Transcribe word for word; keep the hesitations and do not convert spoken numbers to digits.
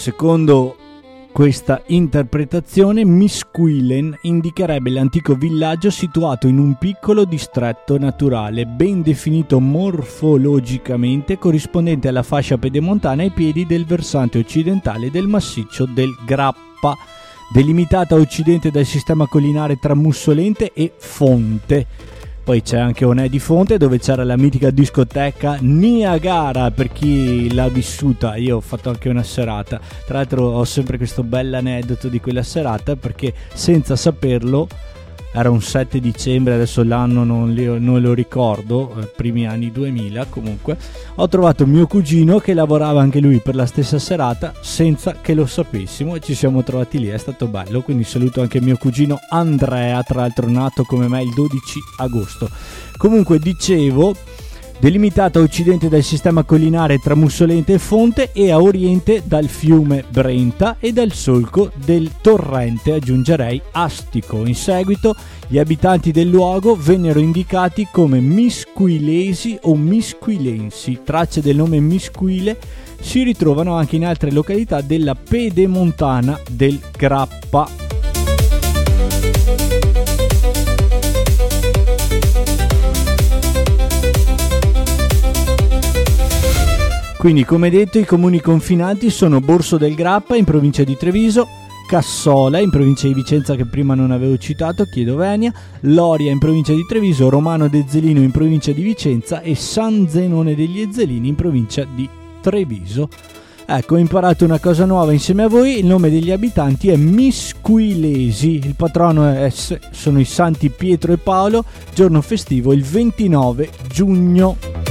secondo questa interpretazione, Miscuilen indicherebbe l'antico villaggio situato in un piccolo distretto naturale, ben definito morfologicamente, corrispondente alla fascia pedemontana ai piedi del versante occidentale del massiccio del Grappa, delimitata a occidente dal sistema collinare tra Mussolente e Fonte. Poi c'è anche Onè di Fonte, dove c'era la mitica discoteca Niagara, per chi l'ha vissuta. Io ho fatto anche una serata. Tra l'altro ho sempre questo bell'aneddoto di quella serata, perché senza saperlo, era un sette dicembre, adesso l'anno non, li, non lo ricordo, eh, primi anni duemila comunque, ho trovato mio cugino che lavorava anche lui per la stessa serata senza che lo sapessimo, e ci siamo trovati lì, è stato bello. Quindi saluto anche mio cugino Andrea, tra l'altro nato come me il dodici agosto. Comunque dicevo, delimitata a occidente dal sistema collinare tra Mussolente e Fonte e a oriente dal fiume Brenta e dal solco del torrente, aggiungerei, Astico. In seguito gli abitanti del luogo vennero indicati come Miscuilesi o Misquilensi. Tracce del nome Miscuile si ritrovano anche in altre località della pedemontana del Grappa. Quindi, come detto, i comuni confinanti sono Borso del Grappa in provincia di Treviso, Cassola in provincia di Vicenza, che prima non avevo citato, chiedo venia, Loria in provincia di Treviso, Romano d'Ezzelino in provincia di Vicenza e San Zenone degli Ezzelini in provincia di Treviso. Ecco, ho imparato una cosa nuova insieme a voi. Il nome degli abitanti è Miscuilesi, il patrono è, sono i santi Pietro e Paolo, giorno festivo il ventinove giugno.